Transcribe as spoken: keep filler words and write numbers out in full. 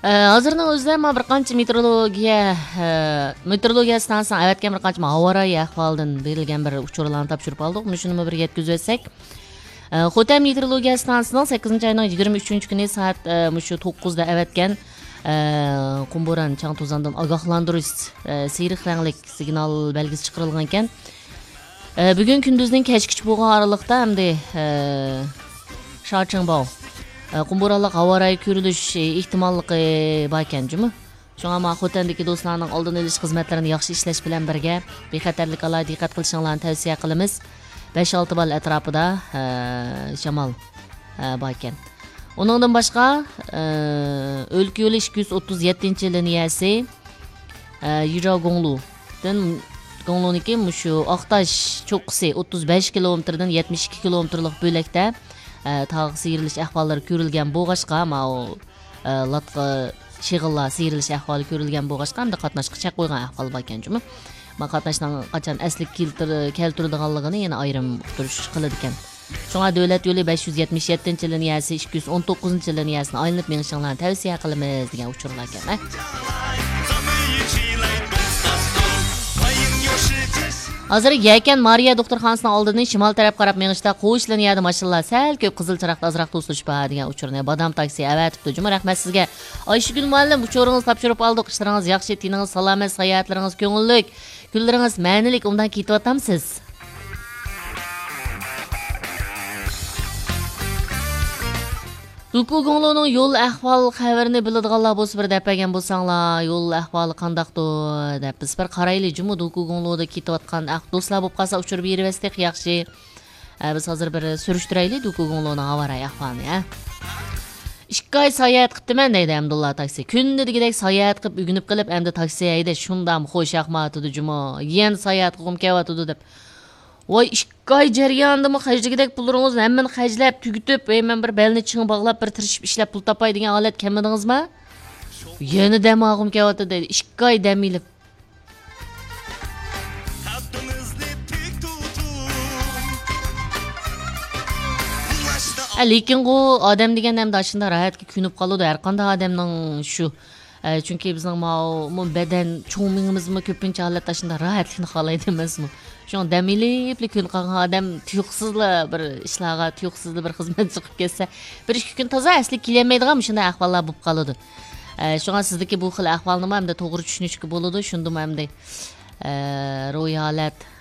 Hozirning o'zida men bir qancha meteorologiya meteorologiya stansiyasidan avatgan bir qancha havo rayi ahvolidan berilgan bir uchurlarni topshirib oldik. Shuni bir yetkazib o'tsak. Xotam meteorologiya stansiyasining sakkizinchi oyning yigirma uchinchi kuni soat shu to'qqizda avatgan Qumbo'ran chang to'zondan ogohlantirish siyriq rangli signal belgisi chiqarilgan ekan. Bugun kunduzning kechgacha bo'lgan oralikda hamda Sharchenbao Qumbo'ralik havo rayi ko'rilish ehtimolligi bor ekan, jumi. Shunga men Xotandagi do'stlarning oldini olish xizmatlarini yaxshi ishlash bilan birga bexatarlik alohida diqqat qilishingizni tavsiya qilamiz. besh olti bal atrofida shamol bor ekan. Uningdan boshqa o'lka yo'li ikki yuz o'ttiz yettinchi liniyasi Yirogongludan Gongluniki shu Oqtash cho'qqisi o'ttiz besh kilometrdan yetmish ikki kilometrlik bo'lakda tog' siyrilish ahvollari ko'rilgan bo'lg'ashqa, ma u latqa shig'illar siyrilish ahvoli ko'rilgan bo'lg'ashqa hamda qatnashga chaq qo'ygan ahvol bor ekan, jumi. Ma qatnashdan qachon asli keltiradiganligini yana ayrim uqtirish qiladi ekan. Shunga davlat yo'li besh yuz yetmish yettinchi liniyasi ikki yuz o'n to'qqizinchi liniyasini aylanib minishinglarni tavsiya qilamiz degan uchurlar ekan. Hozir Yakan Mariya doktorxonasining oldidan shimol taraf qarab minishda qo'sh liniyada mashinalar sal ko'p qizil chiroqda azroq to'silish bor degan uchurni Badam taksi avatibdi. Juma rahmat sizga. Oyshigun muallim uchuringizni topshirib oldik. Ishlaringiz yaxshi, tiningiz salomat, sayohatlaringiz ko'ngillik, kunlaringiz ma'nilik, undan ketyapsiz. Duku Gongluning yo'l ahvol xabarini biladiganlar bo'lsa bir dapagan bo'lsanglar, yo'l ahvoli qandaqdir deb biz bir qaraylik. Jumi Duku Gongluda ketayotgan do'stlar bo'lib qolsa uchirib beribsizlik yaxshi. Biz hozir bir surishtiraylik Duku Gongluning havo rayi ahvolini, ha. ikki oy sayohat qildim deydi Abdulla taksi. Kundagidek sayohat qilib, ugunib qilib, endi taksi hayda shundan xo'sh ahmatidi juma. Yen sayohat qilib ketyapti deb. Voy ikki oy jarayonidami hajligidek pullaringizni hammani hajlab tugitib, men bir belni ching bog'lab bir tirishib ishlab pul topay degan holat kelmadingizmi? Yana damog'im kelyapti deydi. ikki oy damilib. Lekin bu odam degan hamda shunda rohatga ko'nib qoladi. Har qanday odamning shu chunki bizning bu badan cho'mingimizmi ko'pincha holatda shunda rohatlikni xohlaydi emasmi? Shun damilibli kun qolgan odam tuyuqsizla bir ishlarga, tuyuqsizla bir xizmat chiqib ketsa, bir ikki kun toza asli kelmaydigan shunday ahvollar bo'lib qoladi. Shunga sizniki bu xil ahvolni ham da to'g'ri tushunishga bo'ladi. Shunda ham da ro'y holat